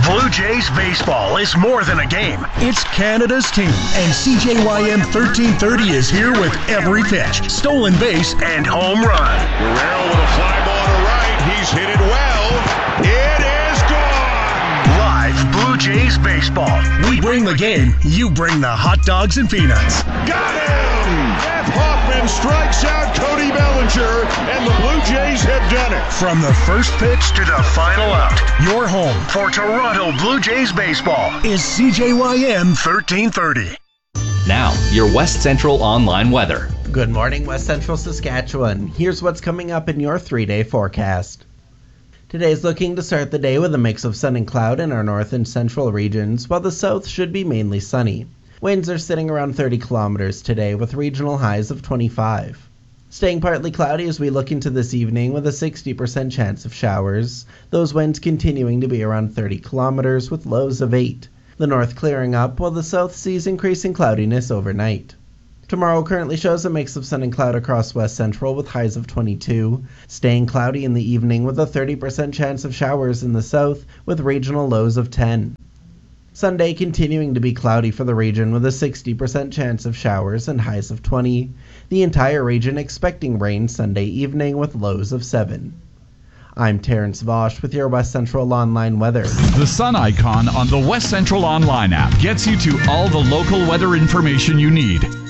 Blue Jays baseball is more than a game. It's Canada's team, and CJYM 1330 is here with every pitch, stolen base, and home run. Guerrero with a fly ball to right. He's hit it well. It is gone. Live Blue Jays baseball. We bring the game. You bring the hot dogs and peanuts. Got him! Jeff Hoffman strikes out Cody Bellinger, and the Blue Jays have done it. From the first pitch to the final out, your home for Toronto Blue Jays baseball is CJYM 1330. Now, your West Central Online weather. Good morning, West Central Saskatchewan. Here's what's coming up in your 3-day forecast. Today's looking to start the day with a mix of sun and cloud in our north and central regions, while the south should be mainly sunny. Winds are sitting around 30 kilometers today with regional highs of 25. Staying partly cloudy as we look into this evening with a 60% chance of showers, those winds continuing to be around 30 kilometers with lows of 8. The north clearing up while the south sees increasing cloudiness overnight. Tomorrow currently shows a mix of sun and cloud across West Central with highs of 22, staying cloudy in the evening with a 30% chance of showers in the south with regional lows of 10. Sunday continuing to be cloudy for the region with a 60% chance of showers and highs of 20. The entire region expecting rain Sunday evening with lows of 7. I'm Terrence Vosch with your West Central Online weather. The sun icon on the West Central Online app gets you to all the local weather information you need.